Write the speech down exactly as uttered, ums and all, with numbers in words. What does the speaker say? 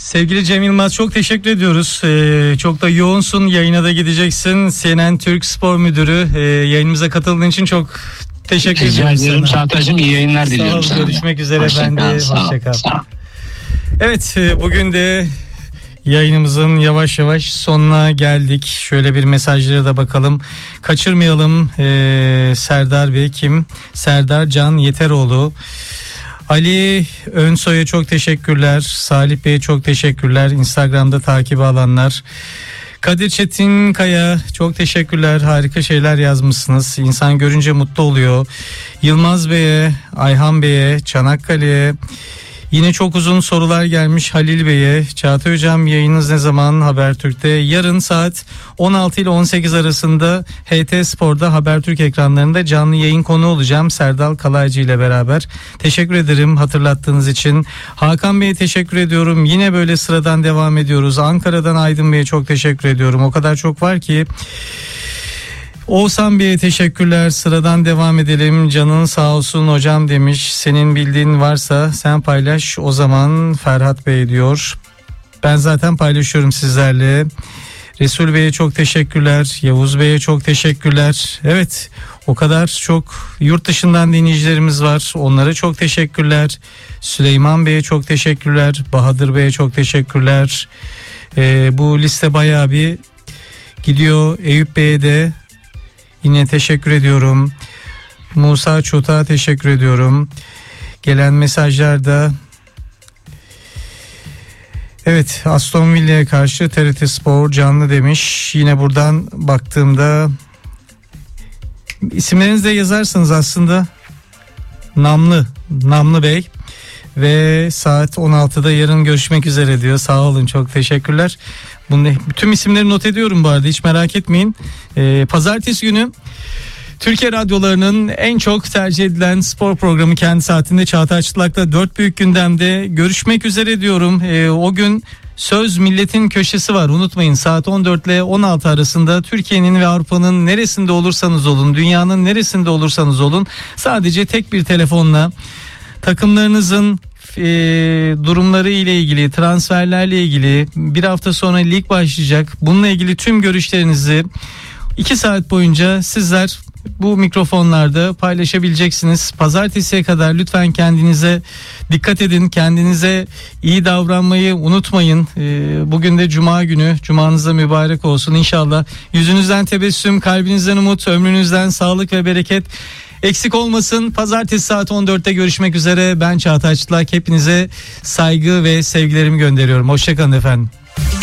Sevgili Cem Yılmaz, çok teşekkür ediyoruz. Ee, çok da yoğunsun, yayına da gideceksin. C N N Türk Spor Müdürü, ee, yayınımıza katıldığın için çok teşekkür Rica ediyorum ederim sana. Çağatay'cığım, iyi yayınlar diliyorum Sağ ol, sana. görüşmek üzere. Hoşça Ben de kal, sağ ol, hoşça kal. sağ ol. Evet, bugün de yayınımızın yavaş yavaş sonuna geldik. Şöyle bir mesajlara da bakalım. Kaçırmayalım. Ee, Serdar Bey kim? Serdar Can Yeteroğlu. Ali Önsoy'a çok teşekkürler. Salih Bey'e çok teşekkürler. Instagram'da takibi alanlar. Kadir Çetinkaya çok teşekkürler. Harika şeyler yazmışsınız. İnsan görünce mutlu oluyor. Yılmaz Bey'e, Ayhan Bey'e, Çanakkale'ye. Yine çok uzun sorular gelmiş Halil Bey'e. Çağatay Hocam, yayınınız ne zaman Habertürk'te? Yarın saat on altı ile on sekiz arasında H T Spor'da Habertürk ekranlarında canlı yayın konu olacağım Serdal Kalaycı ile beraber. Teşekkür ederim hatırlattığınız için. Hakan Bey'e teşekkür ediyorum. Yine böyle sıradan devam ediyoruz. Ankara'dan Aydın Bey'e çok teşekkür ediyorum. O kadar çok var ki. Oğuzhan Bey'e teşekkürler. Sıradan devam edelim. Canın sağ olsun hocam demiş. Senin bildiğin varsa sen paylaş o zaman Ferhat Bey diyor. Ben zaten paylaşıyorum sizlerle. Resul Bey'e çok teşekkürler. Yavuz Bey'e çok teşekkürler. Evet, o kadar çok yurt dışından dinleyicilerimiz var. Onlara çok teşekkürler. Süleyman Bey'e çok teşekkürler. Bahadır Bey'e çok teşekkürler. Ee, bu liste bayağı bir gidiyor. Eyüp Bey'e de yine teşekkür ediyorum. Musa Çot'a teşekkür ediyorum. Gelen mesajlarda, evet, Aston Villa'ya karşı T R T Spor canlı demiş. Yine buradan baktığımda isimlerinizi de yazarsınız aslında. Namlı, Namlı Bey ve saat on altıda yarın görüşmek üzere diyor. Sağ olun, çok teşekkürler. Bunu, tüm isimleri not ediyorum bu arada, hiç merak etmeyin. Ee, Pazartesi günü Türkiye radyolarının en çok tercih edilen spor programı kendi saatinde Çağatay Çıtlak'la dört büyük gündemde görüşmek üzere diyorum. Ee, o gün Söz Milletin Köşesi var, unutmayın, saat on dört ile on altı arasında Türkiye'nin ve Avrupa'nın neresinde olursanız olun, dünyanın neresinde olursanız olun, sadece tek bir telefonla takımlarınızın e, durumları ile ilgili, transferlerle ilgili, bir hafta sonra lig başlayacak, bununla ilgili tüm görüşlerinizi iki saat boyunca sizler bu mikrofonlarda paylaşabileceksiniz. Pazartesiye kadar lütfen kendinize dikkat edin. Kendinize iyi davranmayı unutmayın. Bugün de Cuma günü. Cumanız da mübarek olsun. İnşallah yüzünüzden tebessüm, kalbinizden umut, ömrünüzden sağlık ve bereket eksik olmasın. Pazartesi saat on dörtte görüşmek üzere. Ben Çağatay Çıtlak. Hepinize saygı ve sevgilerimi gönderiyorum. Hoşçakalın efendim.